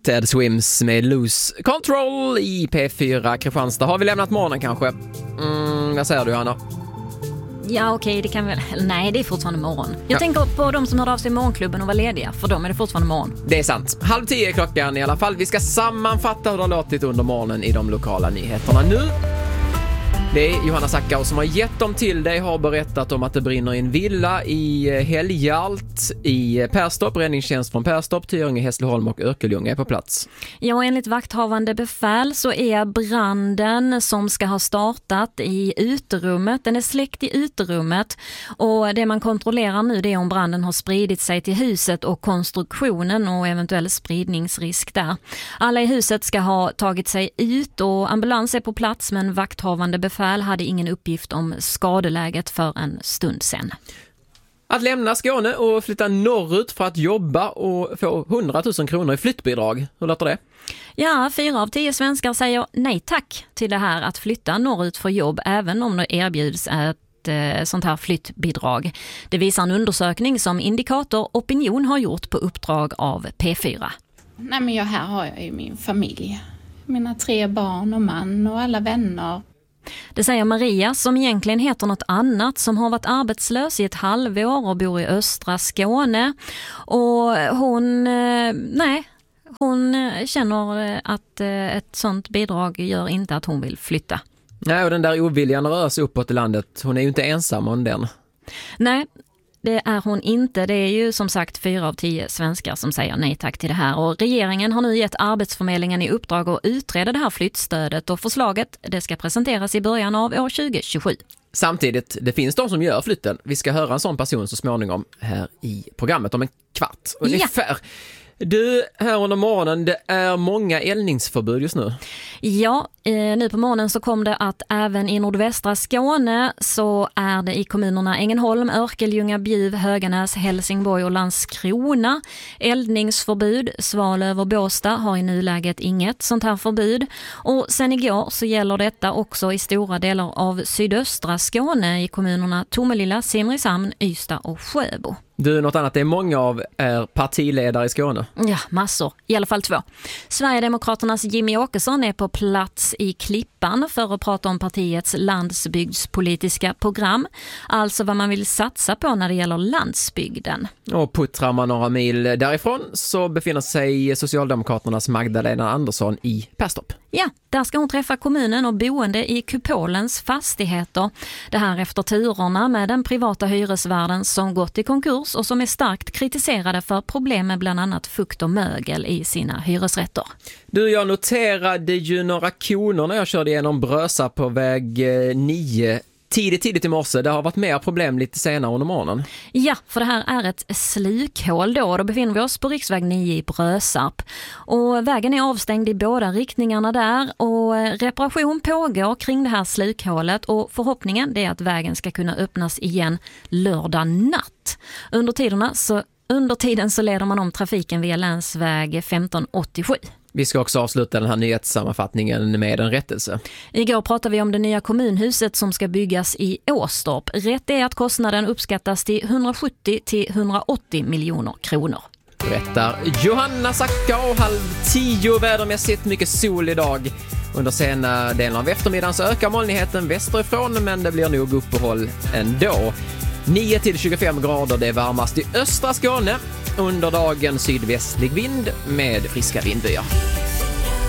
Ted Swims med Lose Control i P4 Kristianstad. Har vi lämnat morgonen kanske? Vad säger du, Hanna? Ja, okej, det kan väl... Nej, det är fortfarande morgon. Jag tänker på de som hörde av sig i morgonklubben och var lediga. För dem är det fortfarande morgon. Det är sant. 9:30 är klockan i alla fall. Vi ska sammanfatta hur det har låtit under morgonen i de lokala nyheterna nu. Det är Johanna Sackau som har gett dem till dig, har berättat om att det brinner i en villa i Helgalt i Perstorp. Räddningstjänst från Perstorp, Tyringe, Hässleholm och Örkelljunga är på plats. Ja, enligt vakthavande befäl så är branden som ska ha startat i uterummet. Den är släckt i uterummet och det man kontrollerar nu det är om branden har spridit sig till huset och konstruktionen och eventuell spridningsrisk där. Alla i huset ska ha tagit sig ut och ambulans är på plats, men vakthavande befäl hade ingen uppgift om skadeläget för en stund sedan. Att lämna Skåne och flytta norrut för att jobba och få 100 000 kronor i flyttbidrag. Hur låter det? Ja, 4 av 10 svenskar säger nej tack till det här att flytta norrut för jobb, även om det erbjuds ett sånt här flyttbidrag. Det visar en undersökning som Indikator Opinion har gjort på uppdrag av P4. Nej, men här har jag ju min familj. Mina 3 barn och man och alla vänner. Det säger Maria, som egentligen heter något annat, som har varit arbetslös i ett halvår och bor i östra Skåne. Och hon känner att ett sånt bidrag gör inte att hon vill flytta. Nej, och den där oviljan att röra sig uppåt i landet, hon är ju inte ensam om den. Nej, det är hon inte. Det är ju som sagt 4 av 10 svenskar som säger nej tack till det här. Och regeringen har nu gett Arbetsförmedlingen i uppdrag att utreda det här flyttstödet. Och förslaget det ska presenteras i början av år 2027. Samtidigt, det finns de som gör flytten. Vi ska höra en sån person så småningom här i programmet om en kvart ungefär. Ja. Du, här under morgonen, det är många eldningsförbud just nu. Ja, nu på morgonen så kom det att även i nordvästra Skåne så är det i kommunerna Ängelholm, Örkelljunga, Bjuv, Höganäs, Helsingborg och Landskrona eldningsförbud. Svalöv och Båstad har i nuläget inget sånt här förbud. Och sen igår så gäller detta också i stora delar av sydöstra Skåne i kommunerna Tomelilla, Simrishamn, Ystad och Sjöbo. Du, något annat, det är många av er partiledare i Skåne. Ja, massor. I alla fall 2. Sverigedemokraternas Jimmy Åkesson är på plats i Klippan för att prata om partiets landsbygdspolitiska program. Alltså vad man vill satsa på när det gäller landsbygden. Och puttrar man några mil därifrån så befinner sig Socialdemokraternas Magdalena Andersson i Perstorp. Ja, där ska hon träffa kommunen och boende i Kupolens fastigheter. Det här efter turerna med den privata hyresvärden som gått i konkurs och som är starkt kritiserade för problem med bland annat fukt och mögel i sina hyresrätter. Du, jag noterade ju några koner när jag körde igenom Brösa på väg 9 tidigt i morse. Det har varit mer problem lite senare under morgonen. Ja, för det här är ett slukhål då. Då befinner vi oss på riksväg 9 i Brösarp. Och vägen är avstängd i båda riktningarna där. Och reparation pågår kring det här slukhålet. Och förhoppningen är att vägen ska kunna öppnas igen lördag natt. Under tiden så leder man om trafiken via länsväg 1587. Vi ska också avsluta den här nyhetssammanfattningen med en rättelse. Igår pratade vi om det nya kommunhuset som ska byggas i Åstorp. Rätt är att kostnaden uppskattas till 170-180 miljoner kronor. Berättar Johanna Sackau, 9:30 vädermässigt, mycket sol idag. Under sena delen av eftermiddagen så ökar molnigheten västerifrån, men det blir nog uppehåll ändå. 9-25 grader, det är varmast i östra Skåne. Under dagen sydvästlig vind med friska vindbyar.